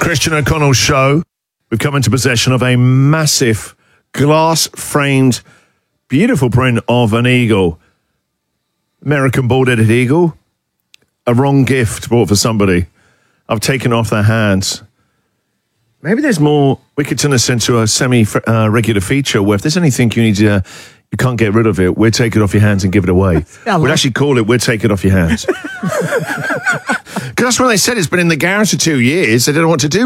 Christian O'Connell show. We've come into possession of a massive glass-framed, beautiful print of an eagle. American bald-headed eagle. A wrong gift bought for somebody. I've taken off their hands. Maybe there's more. We could turn this into a semi-regular feature where if there's anything you need you can't get rid of it, we'll take it off your hands and give it away. We'd actually call it, we'll take it off your hands. Because that's what they said. It's been in the garage for 2 years. They don't know what to do